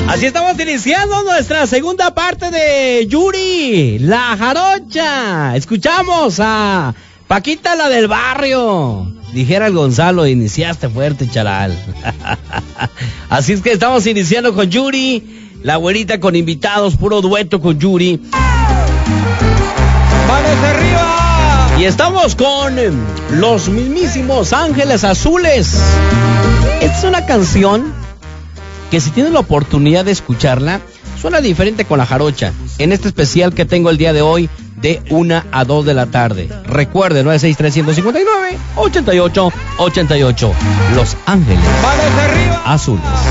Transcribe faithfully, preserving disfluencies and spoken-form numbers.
Así estamos iniciando nuestra segunda parte de Yuri, la jarocha. Escuchamos a Paquita, la del barrio. Dijera el Gonzalo, iniciaste fuerte, charal. Así es que estamos iniciando con Yuri, la güerita con invitados, puro dueto con Yuri. ¡Manos arriba! Y estamos con los mismísimos Ángeles Azules. Esta es una canción que, si tienes la oportunidad de escucharla, suena diferente con la jarocha. En este especial que tengo el día de hoy, de una a dos de la tarde. Recuerde, nueve seis tres, cinco nueve, ocho ocho ocho ocho. Los Ángeles ¡Manos arriba! Azules.